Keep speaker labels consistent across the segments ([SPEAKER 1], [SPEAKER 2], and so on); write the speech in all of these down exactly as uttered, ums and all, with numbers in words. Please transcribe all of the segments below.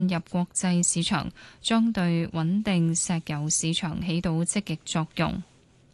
[SPEAKER 1] 入國際市場，將對穩定石油市場起到積極作用。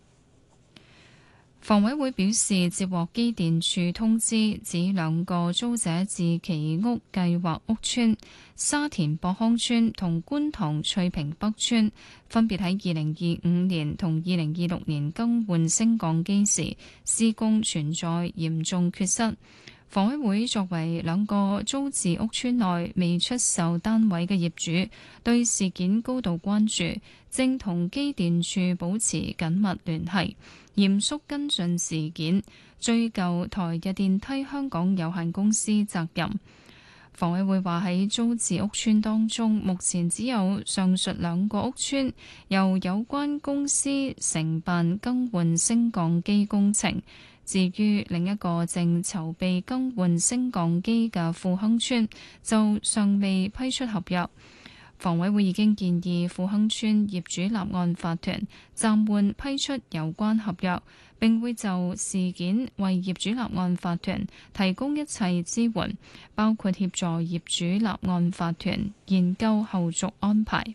[SPEAKER 1] 房委會表示，接獲機電署通知，指兩個租者置其屋計劃屋邨沙田博康邨同觀塘翠屏北邨，分別喺二零二五年同二零二六年更換升降機時，施工存在嚴重缺失。房委會作為兩個租置屋邨內未出售單位嘅業主，對事件高度關注，正同機電署保持緊密聯繫，嚴肅跟進事件，追究台日電梯香港有限公司責任。房委會話喺租置屋邨當中，目前只有上述兩個屋邨由有關公司承辦更換升降機工程。至於另一個正籌備更換升降機嘅富亨邨，就尚未批出合約。房委會已經建議富亨邨業主立案法團暫緩批出有關合約，並會就事件為業主立案法團提供一切支援，包括協助業主立案法團研究後續安排。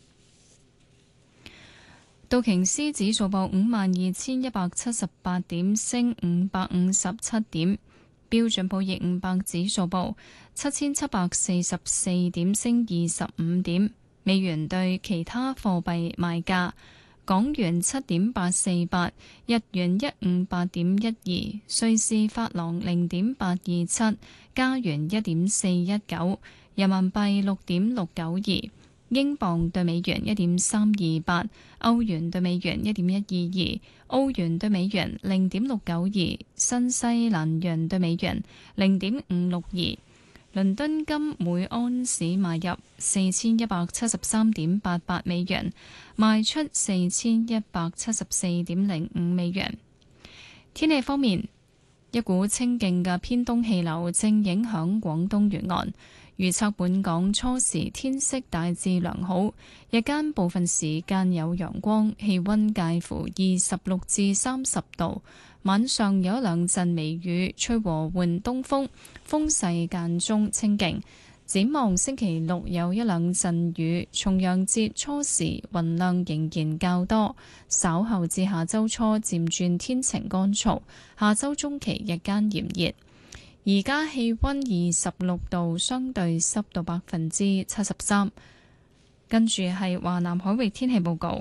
[SPEAKER 1] 道瓊斯指數報五萬二千一百七十八點，升五百五十七點。標準普爾五百指數報七千七百四十四點，升二十五點。美元對其他貨幣賣價：港元七點八四八，日元一五八點一二，瑞士法郎零點八二七，加元一點四一九，人民幣六點六九二。英鎊對美元一點三二八，歐元對美元一點一二二，澳元對美元零點六九二，新西蘭元對美元零點五六二。倫敦金每安士買入四千一百七十三點八八美元，賣出四千一百七十四點零五美元。天氣方面，一股清勁嘅偏東氣流正影響廣東沿岸。預測本港初時天色大致良好，日間部分時間有陽光，氣溫介乎二十六至三十度。晚上有一兩陣微雨，吹和緩東風，風勢間中清勁。展望星期六有一兩陣雨，重陽節初時雲量仍然較多，稍後至下周初漸轉天晴乾燥，下周中期日間炎熱。而家氣溫二十六度，相對濕度百分之七十三。跟住係華南海域天氣報告，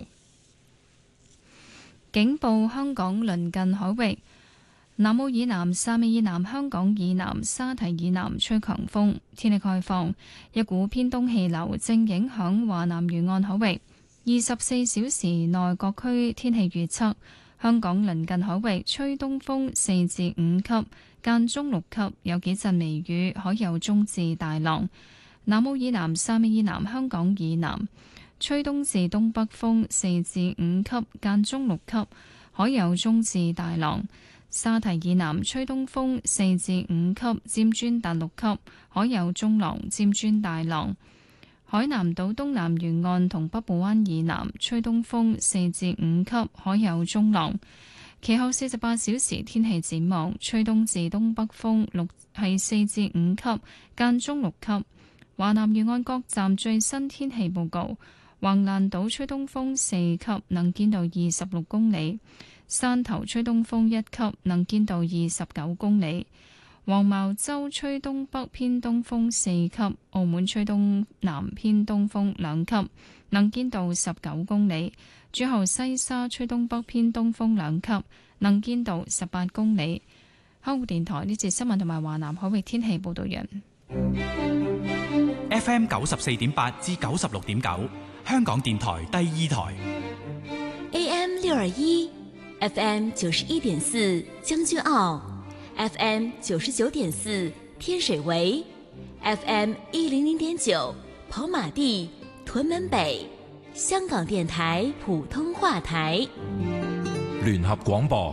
[SPEAKER 1] 警報香港鄰近海域，南澳以南、汕尾以南、香港以南、沙堤以南吹強風。天氣概況，一股偏東氣流正影響華南沿岸海域。二十四小時內各區天氣預測，香港鄰近海域吹東風四至五級。間中六級，有幾陣微雨，海有中至大浪。南澳以南、汕尾以南、香港以南吹東至東北風四至五級，間中六級，海有中至大浪。沙堤以南吹東風四至五級，漸轉達六級，海有中浪，漸轉大浪。海南島東南沿岸同北部灣以南吹東風四至五級，海有中浪。其後四十八小時天氣展望，吹東至東北風六係四至五級，間中六級。華南沿岸各站最新天氣報告：橫瀾島吹東風四級，能見度二十六公里；汕頭吹東風一級，能見度二十九公里；黃茅洲吹東北偏東風四級，澳門吹東南偏東風兩級，能見度十九公里。之後西沙吹東北偏東風兩級，能見度十八公里。香港電台呢節新聞同埋華南海域天氣報道完。
[SPEAKER 2] F M 九十四點八至九十六點九，香港電台第二台。
[SPEAKER 3] A M 六二一，F M 九十一點四將軍澳，F M 九十九點四天水圍，F M 一零零點九跑馬地、屯門北。香港電台普通話台
[SPEAKER 4] 聯合廣播。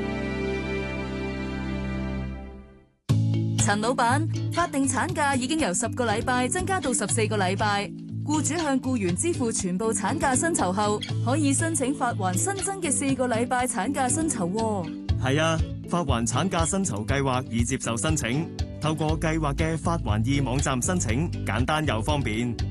[SPEAKER 5] 陳老闆，法定產假已經由十個禮拜增加到十四個禮拜，僱主向僱員支付全部產假薪酬後，可以申請發還新增嘅四個禮拜產假薪酬。
[SPEAKER 6] 係啊，發還產假薪酬計劃已接受申請。 透過計劃嘅發還易網站申請，簡單又方便。